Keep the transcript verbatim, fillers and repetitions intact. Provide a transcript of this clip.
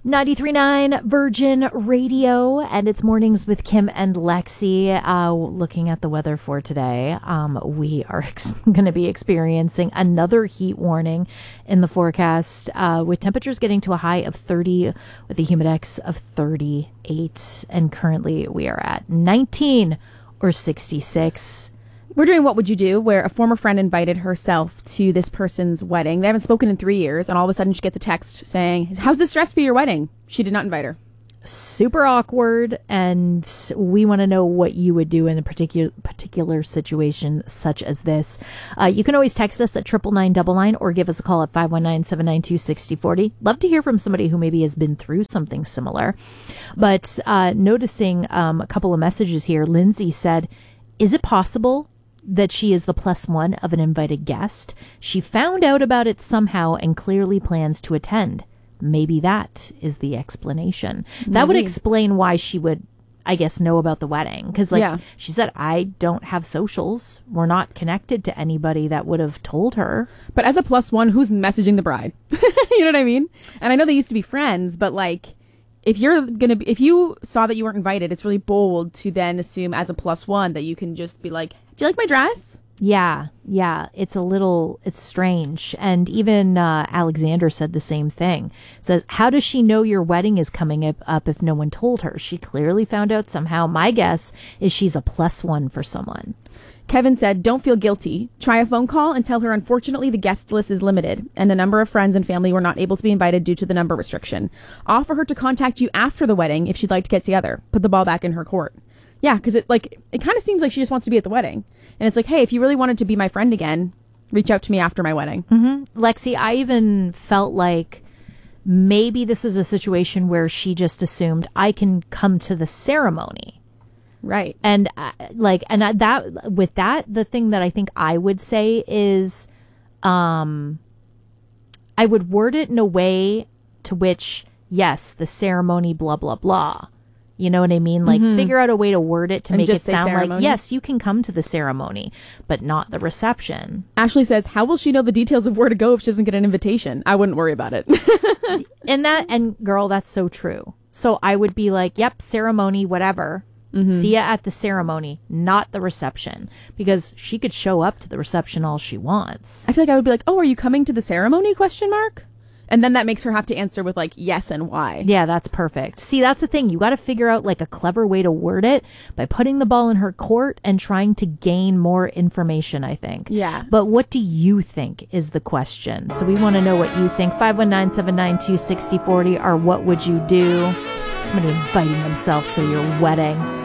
ninety-three point nine Virgin Radio, and it's Mornings with Kim and Lexi. Uh, looking at the weather for today, um, we are ex- going to be experiencing another heat warning in the forecast, uh, with temperatures getting to a high of thirty with a humidex of thirty-eight, and currently we are at nineteen or sixty-six. We're doing What Would You Do, where a former friend invited herself to this person's wedding. They haven't spoken in three years, and all of a sudden she gets a text saying, how's this dress for your wedding? She did not invite her. Super awkward, and we want to know what you would do in a particular particular situation such as this. Uh, you can always text us at triple nine double nine or give us a call at five one nine, seven nine two, six zero four zero. Love to hear from somebody who maybe has been through something similar. But uh, noticing um, a couple of messages here, Lindsay said, is it possible that she is the plus one of an invited guest? She found out about it somehow and clearly plans to attend. Maybe that is the explanation. Maybe. That would explain why she would, I guess, know about the wedding. Because, like, yeah. she said, I don't have socials. We're not connected to anybody that would have told her. But as a plus one, who's messaging the bride? You know what I mean? And I know they used to be friends, but, like, if you're going to be, if you saw that you weren't invited, it's really bold to then assume as a plus one that you can just be like, do you like my dress? Yeah, yeah, it's a little, it's strange. And even uh, Alexander said the same thing. Says, how does she know your wedding is coming up, up if no one told her? She clearly found out somehow. My guess is she's a plus one for someone. Kevin said, don't feel guilty. Try a phone call and tell her, unfortunately, the guest list is limited and a number of friends and family were not able to be invited due to the number restriction. Offer her to contact you after the wedding if she'd like to get together. Put the ball back in her court. Yeah, because it like it kind of seems like she just wants to be at the wedding. And it's like, hey, if you really wanted to be my friend again, reach out to me after my wedding. Mm-hmm. Lexi, I even felt like maybe this is a situation where she just assumed I can come to the ceremony. Right. And uh, like, and I, that with that, the thing that I think I would say is, um, I would word it in a way to which, yes, the ceremony, blah, blah, blah. You know what I mean? Like, mm-hmm. figure out a way to word it to and make it sound ceremony. Like, yes, you can come to the ceremony, but not the reception. Ashley says, how will she know the details of where to go if she doesn't get an invitation? I wouldn't worry about it. And that, and girl, that's so true. So I would be like, yep, ceremony, whatever. Mm-hmm. See ya at the ceremony, not the reception, because she could show up to the reception all she wants. I feel like I would be like, oh, are you coming to the ceremony? Question mark. And then that makes her have to answer with like, yes and why. Yeah, that's perfect. See, that's the thing. You got to figure out like a clever way to word it by putting the ball in her court and trying to gain more information, I think. Yeah. But what do you think is the question? So we want to know what you think. five one nine, seven nine two, six zero four zero, or what would you do? Somebody inviting themselves to your wedding.